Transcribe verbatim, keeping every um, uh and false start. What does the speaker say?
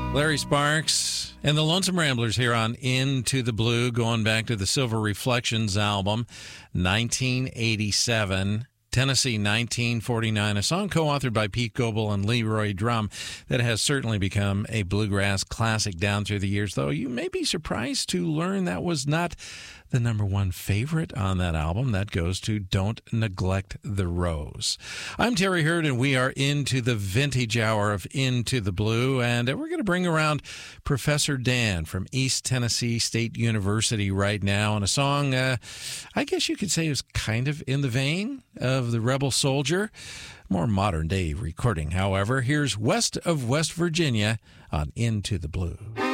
Larry Sparks and the Lonesome Ramblers here on Into the Blue, going back to the Silver Reflections album, nineteen eighty-seven, Tennessee nineteen forty-nine, a song co-authored by Pete Goebel and Leroy Drum that has certainly become a bluegrass classic down through the years, though you may be surprised to learn that was not the number one favorite on that album. That goes to Don't Neglect the Rose. I'm Terry Hurd, and we are into the vintage hour of Into the Blue, and we're going to bring around Professor Dan from East Tennessee State University right now, and a song uh, I guess you could say is kind of in the vein of the Rebel Soldier. More modern-day recording, however. Here's West of West Virginia on Into the Blue.